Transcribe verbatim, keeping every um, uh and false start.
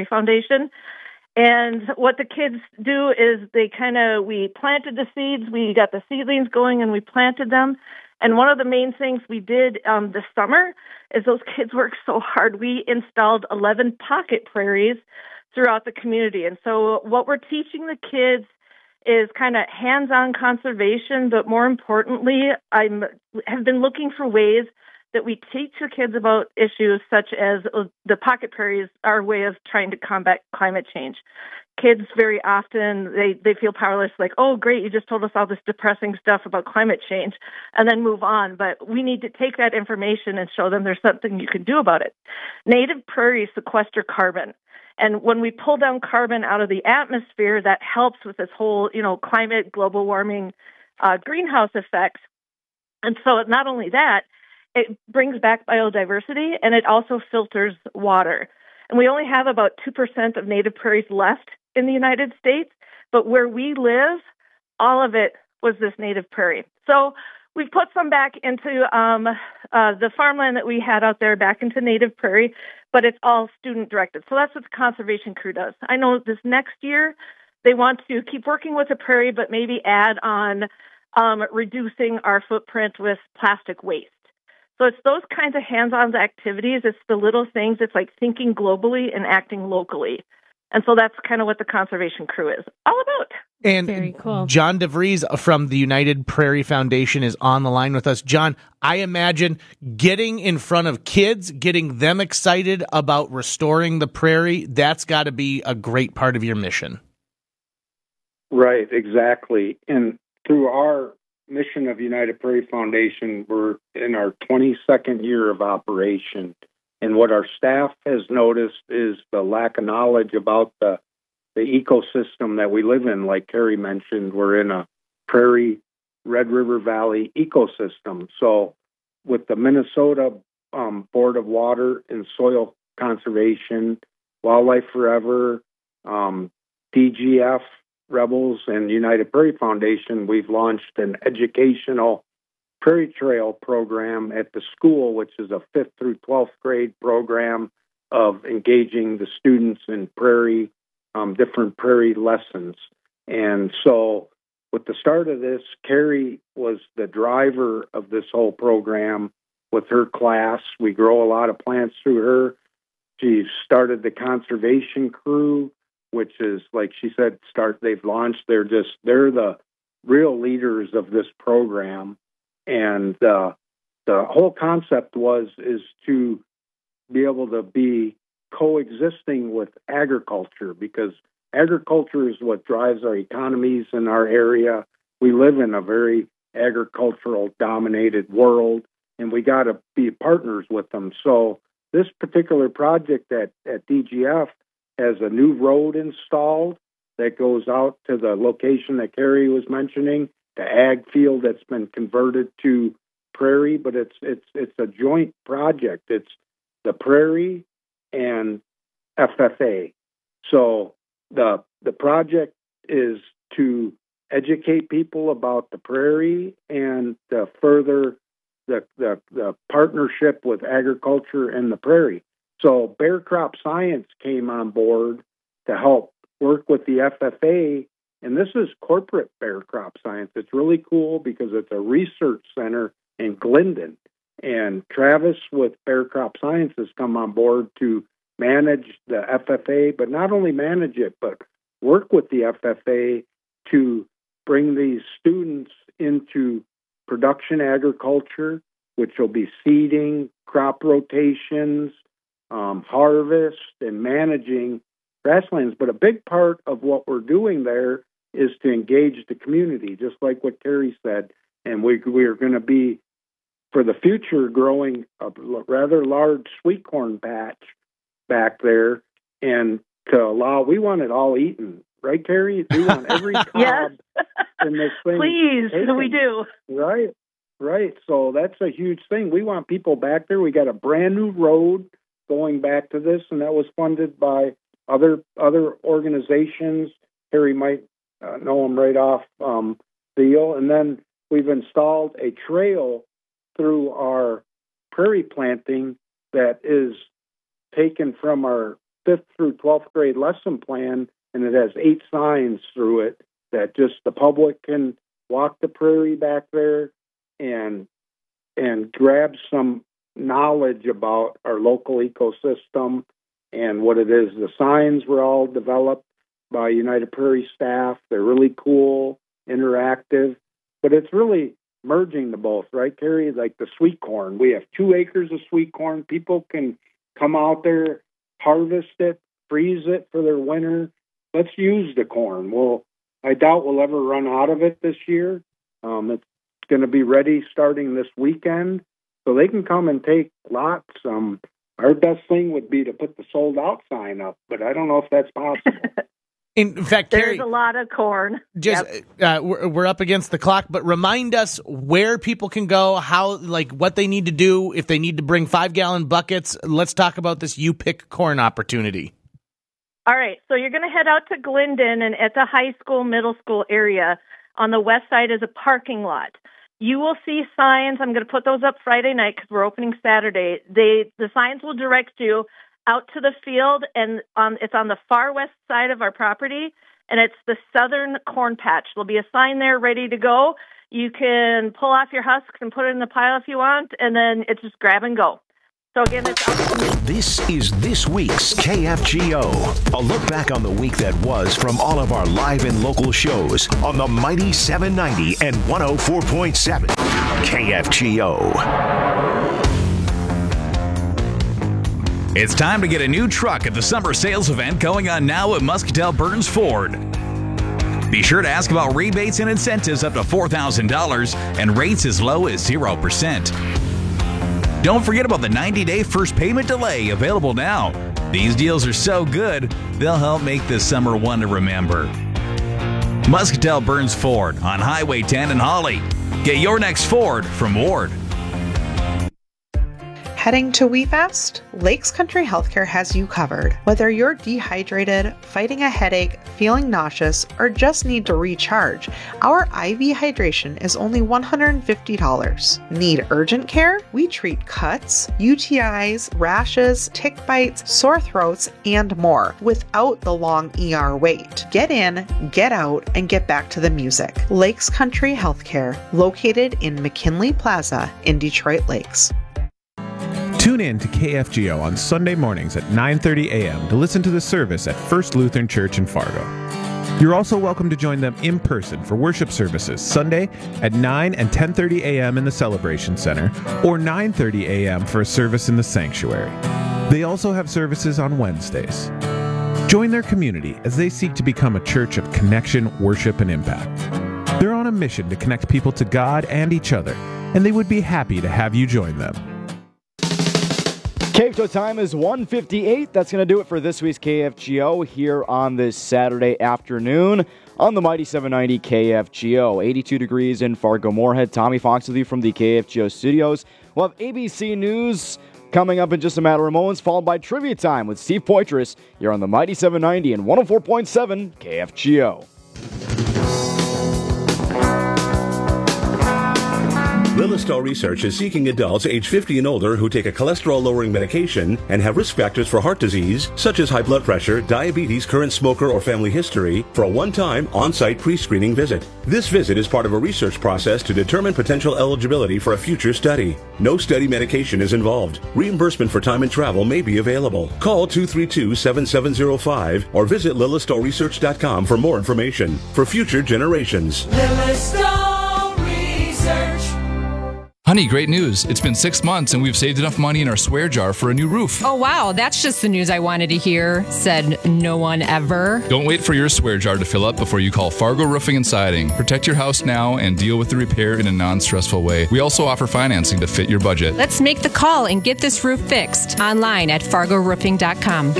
Prairie Foundation. And what the kids do is they kind of, we planted the seeds, we got the seedlings going and we planted them. And one of the main things we did um, this summer is those kids worked so hard. We installed eleven pocket prairies throughout the community. And so what we're teaching the kids is kind of hands-on conservation, but more importantly, I have been looking for ways that we teach the kids about issues such as uh, the pocket prairies, our way of trying to combat climate change. Kids very often, they, they feel powerless, like, oh, great, you just told us all this depressing stuff about climate change, and then move on. But we need to take that information and show them there's something you can do about it. Native prairies sequester carbon. And when we pull down carbon out of the atmosphere, that helps with this whole, you know, climate, global warming, uh, greenhouse effects. And so not only that, it brings back biodiversity, and it also filters water. And we only have about two percent of native prairies left in the United States, but where we live, all of it was this native prairie. So we've put some back into um, uh, the farmland that we had out there, back into native prairie, but it's all student-directed. So that's what the conservation crew does. I know this next year, they want to keep working with the prairie, but maybe add on um, reducing our footprint with plastic waste. So it's those kinds of hands-on activities. It's the little things. It's like thinking globally and acting locally. And so that's kind of what the conservation crew is all about. And very cool. John DeVries from the United Prairie Foundation is on the line with us. John, I imagine getting in front of kids, getting them excited about restoring the prairie, that's got to be a great part of your mission. Right, exactly. And through our mission of United Prairie Foundation, we're in our twenty-second year of operation. And what our staff has noticed is the lack of knowledge about the, the ecosystem that we live in. Like Carrie mentioned, we're in a prairie, Red River Valley ecosystem. So with the Minnesota um, Board of Water and Soil Conservation, Wildlife Forever, um, D G F, Rebels, and United Prairie Foundation, we've launched an educational Prairie Trail program at the school, which is a fifth through twelfth grade program of engaging the students in prairie, um, different prairie lessons. And so with the start of this, Carrie was the driver of this whole program with her class. We grow a lot of plants through her. She started the conservation crew, which is, like she said, start, they've launched, they're just, they're the real leaders of this program. And uh, the whole concept was, is to be able to be coexisting with agriculture, because agriculture is what drives our economies in our area. We live in a very agricultural dominated world, and we got to be partners with them. So this particular project at, at D G F has a new road installed that goes out to the location that Carrie was mentioning, the ag field that's been converted to prairie, but it's it's it's a joint project. It's the prairie and F F A. So the the project is to educate people about the prairie and to further the, the the partnership with agriculture and the prairie. So Bear Crop Science came on board to help work with the F F A, and this is corporate Bear Crop Science. It's really cool because it's a research center in Glendon, and Travis with Bear Crop Science has come on board to manage the F F A, but not only manage it, but work with the F F A to bring these students into production agriculture, which will be seeding, crop rotations, um, harvest, and managing grasslands. But a big part of what we're doing there is to engage the community, just like what Carrie said. And we we are going to be, for the future, growing a rather large sweet corn patch back there, and to allow, we want it all eaten, right, Carrie? We want every cob yes. in this thing. Please, taken. we do. Right, right. So that's a huge thing. We want people back there. We got a brand new road going back to this, and that was funded by other other organizations. Harry might uh, know them right off um, deal. And then we've installed a trail through our prairie planting that is taken from our fifth through twelfth grade lesson plan, and it has eight signs through it that just the public can walk the prairie back there and and grab some knowledge about our local ecosystem and what it is. The signs were all developed by United Prairie staff. They're really cool, interactive, but it's really merging the both, right, Carrie? Like the sweet corn. We have two acres of sweet corn. People can come out there, harvest it, freeze it for their winter. Let's use the corn. Well, I doubt we'll ever run out of it this year. Um, it's going to be ready starting this weekend, so they can come and take lots. Um, our best thing would be to put the sold out sign up, but I don't know if that's possible. In fact, there's Carrie, a lot of corn. Just yep. uh, we're, we're up against the clock, but remind us where people can go, how, like, what they need to do if they need to bring five gallon buckets. Let's talk about this You Pick Corn opportunity. All right, so you're going to head out to Glendon, and at the high school, middle school area, on the west side is a parking lot. You will see signs. I'm going to put those up Friday night because we're opening Saturday. They the signs will direct you out to the field, and um, it's on the far west side of our property, and it's the Southern Corn Patch. There'll be a sign there ready to go. You can pull off your husks and put it in the pile if you want, and then it's just grab and go. So again, it's out. This is this week's K F G O. A look back on the week that was from all of our live and local shows on the mighty seven ninety and one oh four point seven K F G O. It's time to get a new truck at the summer sales event going on now at Muscatel Burns Ford. Be sure to ask about rebates and incentives up to four thousand dollars and rates as low as zero percent. Don't forget about the ninety-day first payment delay available now. These deals are so good, they'll help make this summer one to remember. Muscatel Burns Ford on Highway ten in Holly. Get your next Ford from Ward. Heading to WeFast? Lakes Country Healthcare has you covered. Whether you're dehydrated, fighting a headache, feeling nauseous, or just need to recharge, our I V hydration is only one hundred fifty dollars. Need urgent care? We treat cuts, U T Is, rashes, tick bites, sore throats, and more without the long E R wait. Get in, get out, and get back to the music. Lakes Country Healthcare, located in McKinley Plaza in Detroit Lakes. Tune in to K F G O on Sunday mornings at nine thirty a.m. to listen to the service at First Lutheran Church in Fargo. You're also welcome to join them in person for worship services Sunday at nine and ten thirty a.m. in the Celebration Center or nine thirty a.m. for a service in the sanctuary. They also have services on Wednesdays. Join their community as they seek to become a church of connection, worship, and impact. They're on a mission to connect people to God and each other, and they would be happy to have you join them. K F G O time is one fifty-eight. That's going to do it for this week's K F G O here on this Saturday afternoon on the mighty seven ninety K F G O. eighty-two degrees in Fargo-Moorhead. Tommy Fox with you from the K F G O studios. We'll have A B C News coming up in just a matter of moments, followed by Trivia Time with Steve Poitras here on the mighty seven ninety and one oh four point seven K F G O. Lilisto Research is seeking adults age fifty and older who take a cholesterol-lowering medication and have risk factors for heart disease, such as high blood pressure, diabetes, current smoker, or family history, for a one-time on-site pre-screening visit. This visit is part of a research process to determine potential eligibility for a future study. No study medication is involved. Reimbursement for time and travel may be available. Call two three two, seven seven zero five or visit lilisto research dot com for more information. For future generations. Lilisto Research. Honey, great news. It's been six months and we've saved enough money in our swear jar for a new roof. Oh, wow. That's just the news I wanted to hear, said no one ever. Don't wait for your swear jar to fill up before you call Fargo Roofing and Siding. Protect your house now and deal with the repair in a non-stressful way. We also offer financing to fit your budget. Let's make the call and get this roof fixed online at fargo roofing dot com.